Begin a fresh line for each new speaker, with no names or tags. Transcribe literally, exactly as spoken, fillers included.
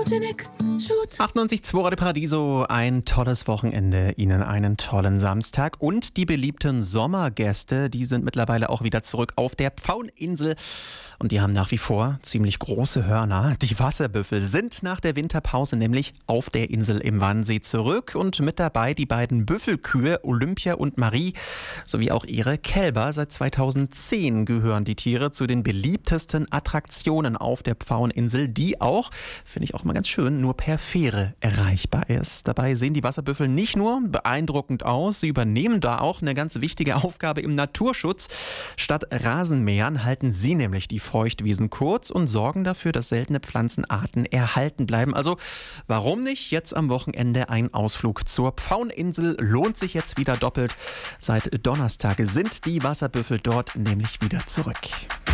achtundneunzig Komma zwei Radio Paradiso, ein tolles Wochenende, Ihnen einen tollen Samstag und die beliebten Sommergäste, die sind mittlerweile auch wieder zurück auf der Pfaueninsel und die haben nach wie vor ziemlich große Hörner. Die Wasserbüffel sind nach der Winterpause nämlich auf der Insel im Wannsee zurück und mit dabei die beiden Büffelkühe Olympia und Marie sowie auch ihre Kälber. Seit zweitausendzehn gehören die Tiere zu den beliebtesten Attraktionen auf der Pfaueninsel, die auch, finde ich auch mal ganz schön, nur per Fähre erreichbar ist. Dabei sehen die Wasserbüffel nicht nur beeindruckend aus, sie übernehmen da auch eine ganz wichtige Aufgabe im Naturschutz. Statt Rasenmähern halten sie nämlich die Feuchtwiesen kurz und sorgen dafür, dass seltene Pflanzenarten erhalten bleiben. Also warum nicht jetzt am Wochenende ein Ausflug zur Pfaueninsel? Lohnt sich jetzt wieder doppelt. Seit Donnerstag sind die Wasserbüffel dort nämlich wieder zurück.